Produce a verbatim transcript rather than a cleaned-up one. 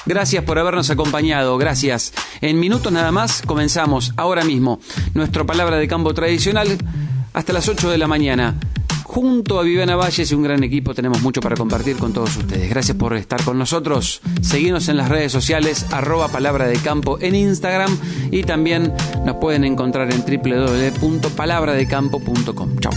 Gracias por habernos acompañado, gracias. En minutos nada más comenzamos ahora mismo nuestra palabra de campo tradicional hasta las ocho de la mañana. Junto a Viviana Valles y un gran equipo tenemos mucho para compartir con todos ustedes. Gracias por estar con nosotros. Seguinos en las redes sociales, arroba palabra de campo en Instagram, y también nos pueden encontrar en doble u doble u doble u punto palabra de campo punto com. Chau.